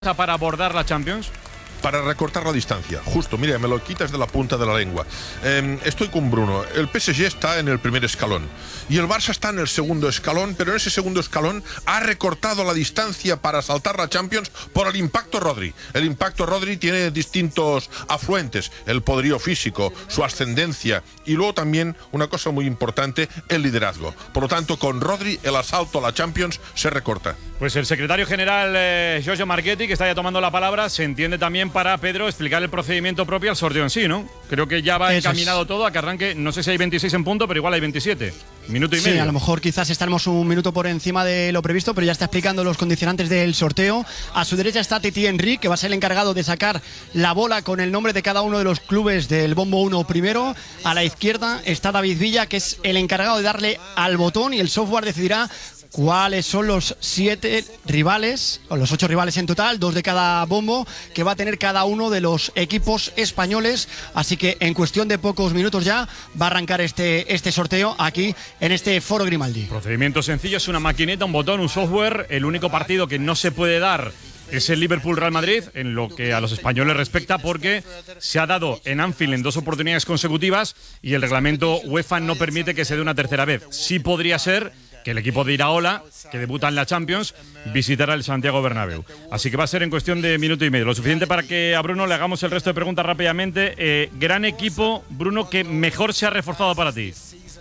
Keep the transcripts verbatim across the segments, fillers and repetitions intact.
para abordar la Champions? Para recortar la distancia, justo, mira, me lo quitas de la punta de la lengua. Eh, estoy con Bruno, el P S G está en el primer escalón y el Barça está en el segundo escalón, pero en ese segundo escalón ha recortado la distancia para saltar la Champions por el impacto Rodri. El impacto Rodri tiene distintos afluentes, el poderío físico, su ascendencia y luego también una cosa muy importante, el liderazgo. Por lo tanto, con Rodri el asalto a la Champions se recorta. Pues el secretario general eh, Giorgio Marchetti, que está ya tomando la palabra, se entiende también para Pedro explicar el procedimiento propio al sorteo en sí, ¿no? Creo que ya va Eso encaminado es. todo a que arranque, no sé si hay veintiséis en punto, pero igual hay veintisiete. Minuto y sí, medio. Sí, a lo mejor quizás estaremos un minuto por encima de lo previsto, pero ya está explicando los condicionantes del sorteo. A su derecha está Titi Henry, que va a ser el encargado de sacar la bola con el nombre de cada uno de los clubes del bombo uno primero. A la izquierda está David Villa, que es el encargado de darle al botón y el software decidirá cuáles son los siete rivales, o los ocho rivales en total, dos de cada bombo, que va a tener cada uno de los equipos españoles. Así que en cuestión de pocos minutos ya va a arrancar este, este sorteo aquí en este Foro Grimaldi. Procedimiento sencillo, es una maquineta, un botón, un software. El único partido que no se puede dar es el Liverpool-Real Madrid, en lo que a los españoles respecta, porque se ha dado en Anfield en dos oportunidades consecutivas y el reglamento UEFA no permite que se dé una tercera vez. Sí podría ser que el equipo de Iraola, que debuta en la Champions, visitará el Santiago Bernabéu. Así que va a ser en cuestión de minuto y medio. Lo suficiente para que a Bruno le hagamos el resto de preguntas rápidamente. Eh, gran equipo, Bruno, que mejor se ha reforzado para ti.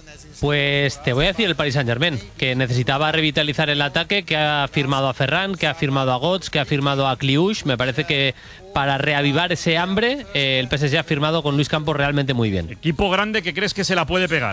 Pues te voy a decir el Paris Saint-Germain, que necesitaba revitalizar el ataque, que ha firmado a Ferran, que ha firmado a Götze, que ha firmado a Kliush. Me parece que para reavivar ese hambre, eh, el P S G ha firmado con Luis Campos realmente muy bien. Equipo grande que crees que se la puede pegar.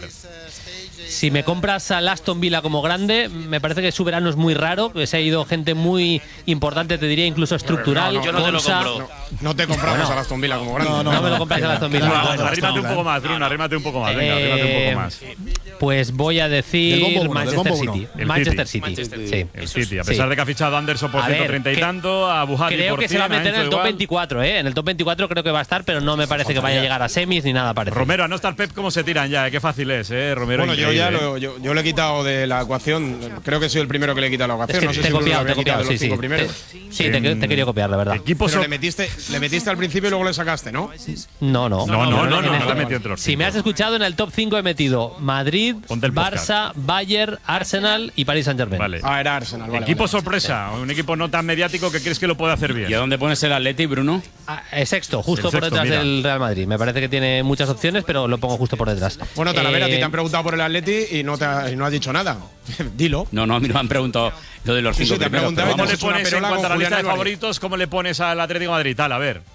Si me compras al Aston Villa como grande, me parece que su verano es muy raro, que se ha ido gente muy importante, te diría incluso estructural. No, no, yo no te lo compro. No, no te compramos bueno. al Aston Villa como grande. No, no, no me lo compras al Aston Villa. No, no, arrímate un poco más, Bruno, arrímate un poco más. Venga, arrímate un poco más. Pues voy a decir uno, Manchester City. El Manchester City. City. Manchester Sí. El City, a pesar sí. de que ha fichado a Anderson por ciento treinta y tanto, a Buhari creo por que cien, se va a meter en el top igual. veinticuatro, ¿eh? En el top veinticuatro creo que va a estar, pero no me parece que vaya a llegar a semis ni nada parecido. Romero, a no estar Pep, ¿cómo se tiran ya? Qué fácil es, ¿eh? Romero. Bueno, yo ya lo, yo, yo lo he quitado de la ecuación. Creo que soy el primero que le he quitado la ecuación. Es que no sé te he si copiado, te he copiado, sí, sí. Te, sí, te, te he querido copiar, la verdad. Equipo Pero le metiste, le metiste al principio y luego le sacaste, ¿no? No, no. No, no, no, no, no, no la he metido entre los Si cinco. me has escuchado, en el top cinco he metido Madrid, Barça, Bayern, Arsenal y Paris Saint-Germain. Vale. Ah, era Arsenal. Vale, equipo vale. sorpresa, un equipo no tan mediático que crees que lo puede hacer bien. ¿Y a dónde pones el Atleti, Bruno? Ah, es sexto, justo El por sexto, detrás mira. del Real Madrid. Me parece que tiene muchas opciones, pero lo pongo justo por detrás. Bueno, Talavera, a ti Eh, te han preguntado por el Atleti y no, te ha- y no has dicho nada. Dilo. No, no, a mí no me han preguntado lo de los Sí, cinco sí, te primeros. preguntaba pero ¿Cómo y le es una pones en perola cuanto a la con lista de Julián favoritos? ¿Cómo le pones al Atlético de Madrid? Tal, a ver.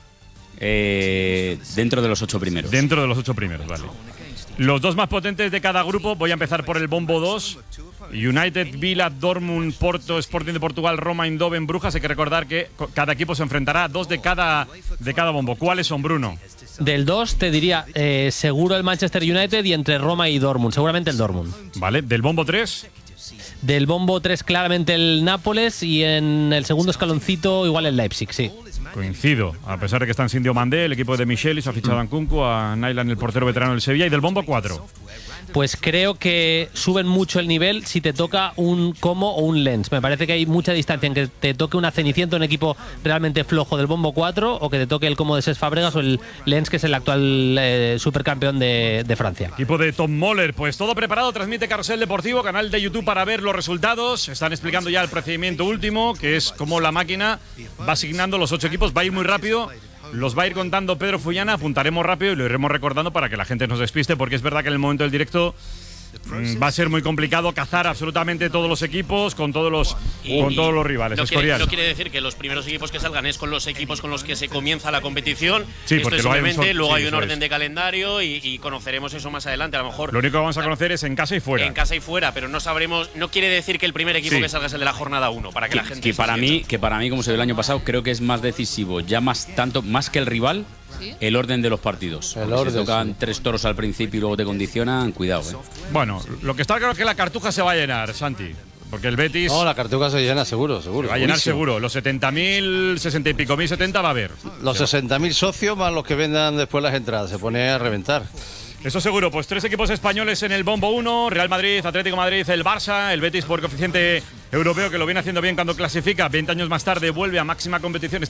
Eh, dentro de los ocho primeros. Dentro de los ocho primeros, vale. Los dos más potentes de cada grupo, voy a empezar por el bombo dos. United, Villa, Dortmund, Porto, Sporting de Portugal, Roma, Eindhoven, Brujas. Hay que recordar que co- cada equipo se enfrentará a dos de cada, de cada bombo. ¿Cuáles son, Bruno? Del dos te diría eh, seguro el Manchester United y entre Roma y Dortmund. Seguramente el Dortmund. Vale. ¿Del bombo tres? Del bombo tres claramente el Nápoles y en el segundo escaloncito igual el Leipzig, sí. Coincido. A pesar de que están sin Diomandé, el equipo de Michelis ha fichado a Nkunku, a Naylan, el portero veterano del Sevilla. ¿Y del bombo cuatro? Pues creo que suben mucho el nivel si te toca un Como o un Lens. Me parece que hay mucha distancia en que te toque una Cenicienta, un equipo realmente flojo del bombo cuatro, o que te toque el Como de Cesc Fábregas o el Lens, que es el actual eh, supercampeón de, de Francia. Equipo de Tom Moller. Pues todo preparado. Transmite Carrusel Deportivo, canal de YouTube para ver los resultados. Están explicando ya el procedimiento último, que es cómo la máquina va asignando los ocho equipos. Va a ir muy rápido. Los va a ir contando Pedro Fullana, apuntaremos rápido y lo iremos recordando para que la gente nos despiste, porque es verdad que en el momento del directo mm, va a ser muy complicado cazar absolutamente todos los equipos con todos los, Y, con todos y los rivales. No quiere, Escorial. no quiere decir que los primeros equipos que salgan es con los equipos con los que se comienza la competición. Sí, Esto porque es luego hay un simplemente, sor- luego sí, hay un eso orden es. de calendario y, y conoceremos eso más adelante. A lo mejor Lo único que vamos a conocer es en casa y fuera. en casa y fuera, pero no sabremos. No quiere decir que el primer equipo Sí. que salga es el de la jornada uno, para que, Que, la gente que se para sienta. mí, que para mí, como se dio el año pasado, creo que es más decisivo, ya más tanto, más que el rival, el orden de los partidos. El Porque orden, si te tocan sí. tres toros al principio y luego te condicionan, cuidado, eh. Bueno, lo que está claro es que la cartuja se va a llenar, Santi. Porque el Betis No, la cartuja se llena seguro, seguro. va a llenar segurísimo. seguro. Los setenta mil, sesenta y pico mil, setenta va a haber. Los sesenta mil socios más los que vendan después las entradas. Se pone a reventar. Eso seguro, pues tres equipos españoles en el bombo uno, Real Madrid, Atlético de Madrid, el Barça, el Betis por coeficiente europeo que lo viene haciendo bien cuando clasifica, veinte años más tarde vuelve a máxima competición.